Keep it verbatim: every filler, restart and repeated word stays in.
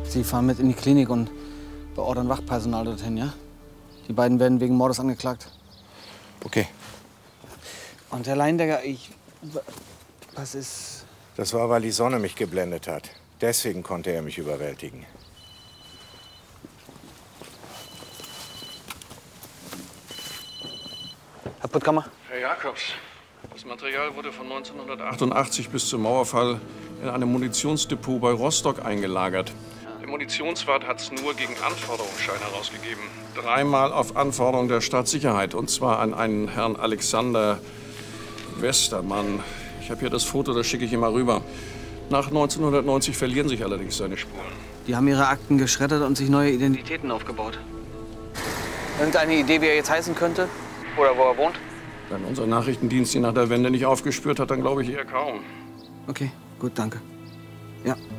Sie fahren mit in die Klinik und beordern Wachpersonal dorthin, ja? Die beiden werden wegen Mordes angeklagt. Okay. Und Herr Leindecker, ich... Was ist... Das war, weil die Sonne mich geblendet hat. Deswegen konnte er mich überwältigen. Herr Puttkammer? Herr Jakobs, das Material wurde von neunzehnhundertachtundachtzig bis zum Mauerfall in einem Munitionsdepot bei Rostock eingelagert. Der Munitionswart hat es nur gegen Anforderungsschein herausgegeben. Dreimal auf Anforderung der Staatssicherheit. Und zwar an einen Herrn Alexander Westermann. Ich habe hier das Foto, das schicke ich ihm mal rüber. Nach neunzehnhundertneunzig verlieren sich allerdings seine Spuren. Die haben ihre Akten geschreddert und sich neue Identitäten aufgebaut. Irgendeine Idee, wie er jetzt heißen könnte? Oder wo er wohnt? Wenn unser Nachrichtendienst ihn nach der Wende nicht aufgespürt hat, dann glaube ich eher kaum. Okay, gut, danke. Ja.